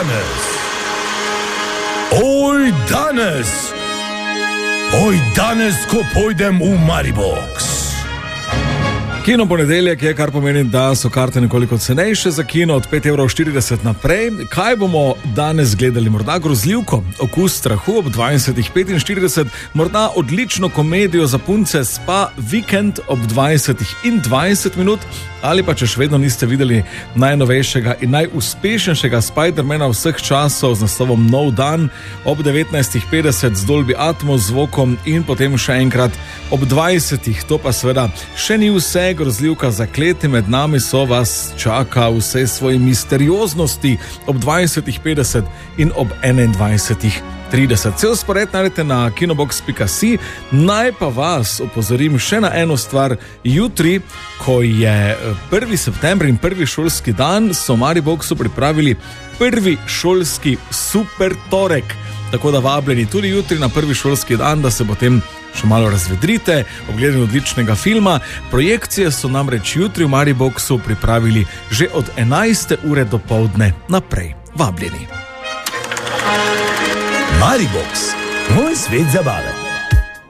danes, ko pojdem v Maribox. Kino ponedeljek je, kar pomeni, da so karte nekoliko cenejše za kino, od 5,40 € naprej. Kaj bomo danes gledali? Morda grozljivko, Okus strahu ob 20:45, morda odlično komedijo za punce Spa Vikend ob 20:20, ali pa če še vedno niste videli najnovejšega in najuspešnejšega Spidermana vseh časov z naslovom Nov dan ob 19:50 z Dolby Atmos zvokom in potem še enkrat ob 20. To pa seveda še ni vse. Grozljivka Zakleti med nami so vas čaka vse svoje misterioznosti ob 20:50 in ob 21:30. Cel spored najdete na kinobox.si. Naj pa vas opozorim še na eno stvar. Jutri, ko je 1. september in prvi šolski dan, so v Mariboxu pripravili prvi šolski super torek. Tako da vabljeni tudi jutri na prvi šolski dan, da se potem še malo razvedrite ob gledanju odličnega filma. Projekcije so namreč jutri v Mariboxu pripravili že od 11. ure dopoldne naprej. Vabljeni. Maribox, moj svet zabave.